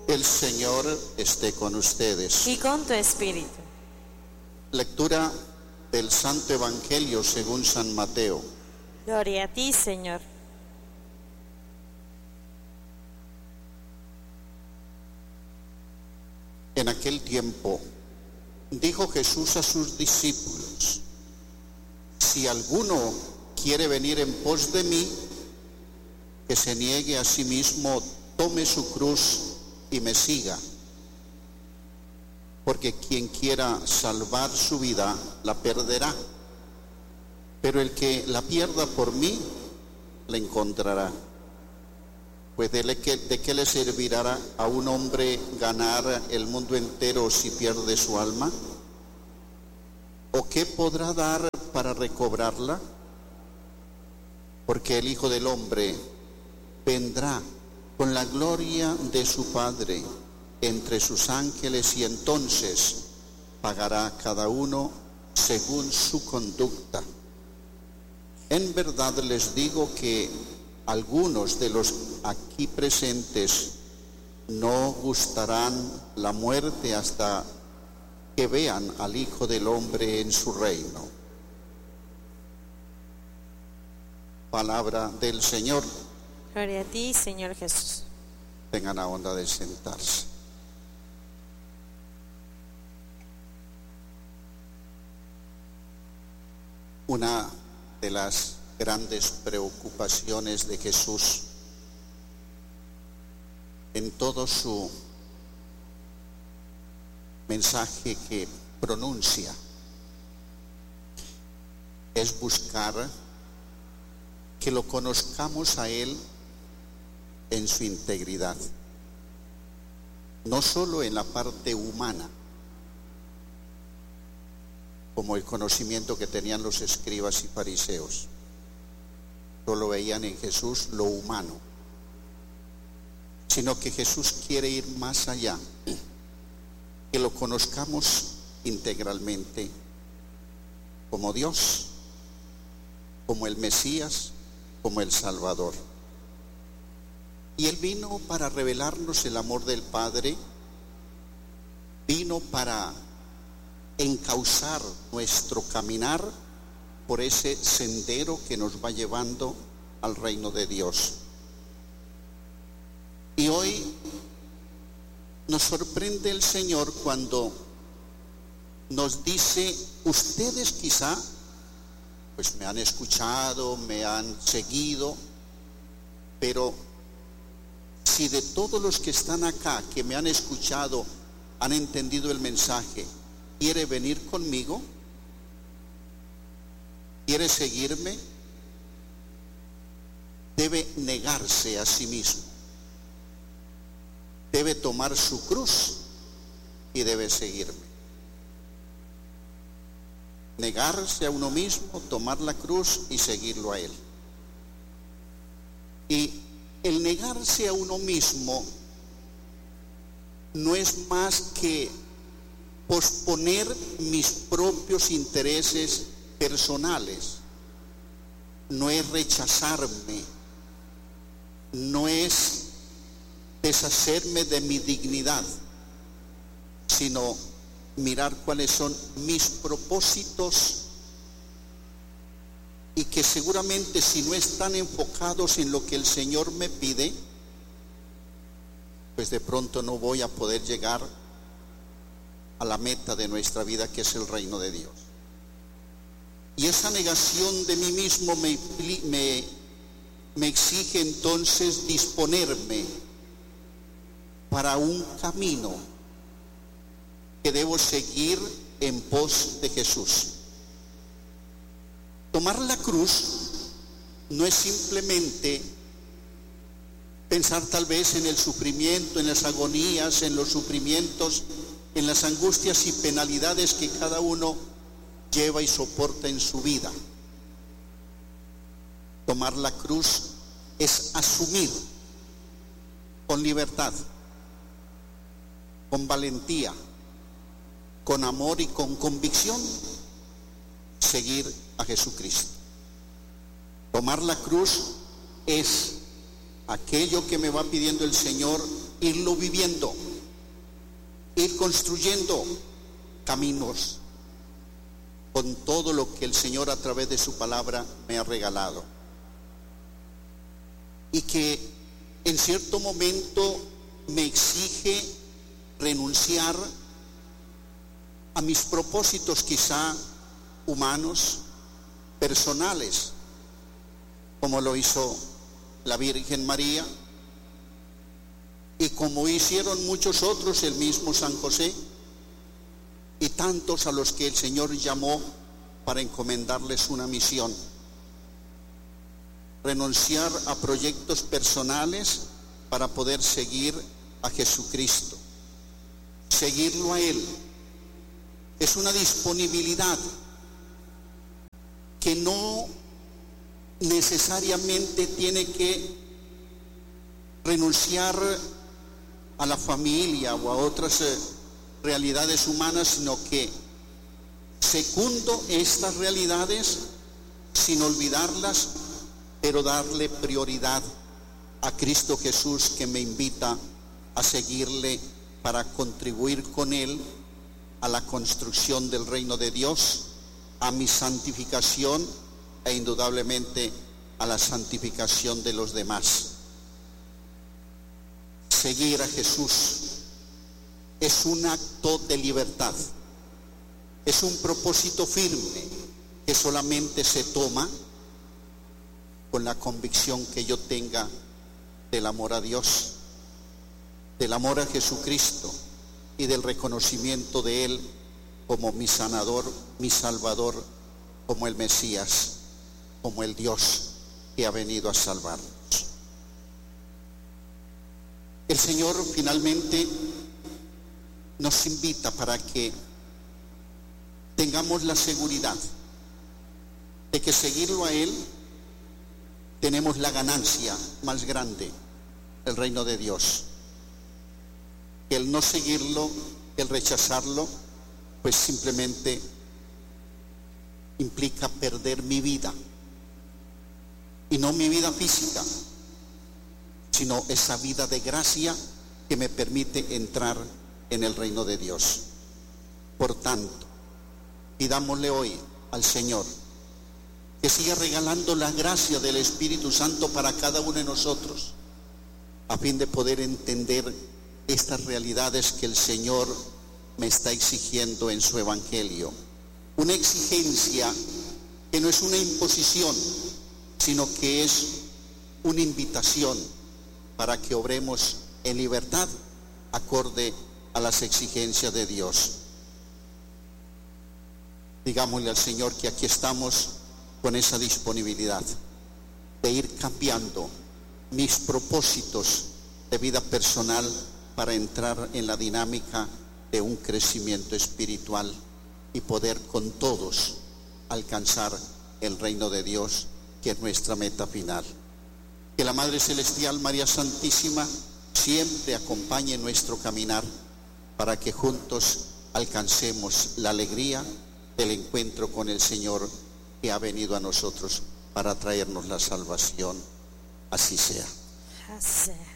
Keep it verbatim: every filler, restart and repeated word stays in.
El Señor esté con ustedes. Y con tu espíritu. Lectura del Santo Evangelio según San Mateo. Gloria a ti, Señor. En aquel tiempo dijo Jesús a sus discípulos: si alguno quiere venir en pos de mí, que se niegue a sí mismo, tome su cruz y me siga. Porque quien quiera salvar su vida, la perderá. Pero el que la pierda por mí, la encontrará. Pues de, que, de qué le servirá a un hombre ganar el mundo entero si pierde su alma? ¿O qué podrá dar para recobrarla? Porque el Hijo del Hombre vendrá con la gloria de su Padre entre sus ángeles, y entonces pagará a cada uno según su conducta. En verdad les digo que algunos de los aquí presentes no gustarán la muerte hasta que vean al Hijo del Hombre en su reino. Palabra del Señor. Gloria a ti, Señor Jesús. Tengan la onda de sentarse. Una de las grandes preocupaciones de Jesús en todo su mensaje que pronuncia es buscar que lo conozcamos a Él en su integridad, no solo en la parte humana, como el conocimiento que tenían los escribas y fariseos. Solo veían en Jesús lo humano, sino que Jesús quiere ir más allá, que lo conozcamos integralmente como Dios, como el Mesías, como el Salvador. Y Él vino para revelarnos el amor del Padre, vino para encauzar nuestro caminar por ese sendero que nos va llevando al reino de Dios. Y hoy nos sorprende el Señor cuando nos dice: ustedes quizá pues me han escuchado, me han seguido, pero si de todos los que están acá, que me han escuchado, han entendido el mensaje, ¿quiere venir conmigo? ¿Quiere seguirme? Debe negarse a sí mismo, debe tomar su cruz y debe seguirme. Negarse a uno mismo, tomar la cruz y seguirlo a Él. Y el negarse a uno mismo no es más que posponer mis propios intereses personales, no es rechazarme, no es deshacerme de mi dignidad, sino mirar cuáles son mis propósitos, y que seguramente si no están enfocados en lo que el Señor me pide, pues de pronto no voy a poder llegar a la meta de nuestra vida, que es el reino de Dios. Y esa negación de mí mismo me, me, me exige entonces disponerme para un camino que debo seguir en pos de Jesús. Tomar la cruz no es simplemente pensar tal vez en el sufrimiento, en las agonías, en los sufrimientos, en las angustias y penalidades que cada uno lleva y soporta en su vida. Tomar la cruz es asumir con libertad, con valentía, con amor y con convicción, seguir a Jesucristo. Tomar la cruz es aquello que me va pidiendo el Señor, irlo viviendo. ir construyendo caminos con todo lo que el Señor a través de su palabra me ha regalado. Y que en cierto momento me exige renunciar a mis propósitos quizá humanos, personales, como lo hizo la Virgen María y como hicieron muchos otros, el mismo San José y tantos a los que el Señor llamó para encomendarles una misión. Renunciar a proyectos personales para poder seguir a Jesucristo, seguirlo a Él. Es una disponibilidad que no necesariamente tiene que renunciar a la familia o a otras eh, realidades humanas, sino que secundo estas realidades sin olvidarlas, pero darle prioridad a Cristo Jesús, que me invita a seguirle para contribuir con Él a la construcción del reino de Dios, a mi santificación e indudablemente a la santificación de los demás. Seguir a Jesús es un acto de libertad, es un propósito firme que solamente se toma con la convicción que yo tenga del amor a Dios, del amor a Jesucristo y del reconocimiento de Él como mi sanador, mi salvador, como el Mesías, como el Dios que ha venido a salvarnos. El Señor finalmente nos invita para que tengamos la seguridad de que seguirlo a Él tenemos la ganancia más grande, el reino de Dios. El no seguirlo, el rechazarlo, pues simplemente implica perder mi vida, y no mi vida física, sino esa vida de gracia que me permite entrar en el reino de Dios. Por tanto, pidámosle hoy al Señor que siga regalando la gracia del Espíritu Santo para cada uno de nosotros, a fin de poder entender estas realidades que el Señor me está exigiendo en su Evangelio. Una exigencia que no es una imposición, sino que es una invitación para que obremos en libertad acorde a las exigencias de Dios. Digámosle al Señor que aquí estamos con esa disponibilidad de ir cambiando mis propósitos de vida personal para entrar en la dinámica de un crecimiento espiritual y poder con todos alcanzar el reino de Dios, que es nuestra meta final. Que la Madre Celestial, María Santísima, siempre acompañe nuestro caminar para que juntos alcancemos la alegría del encuentro con el Señor, que ha venido a nosotros para traernos la salvación. Así sea. Así sea.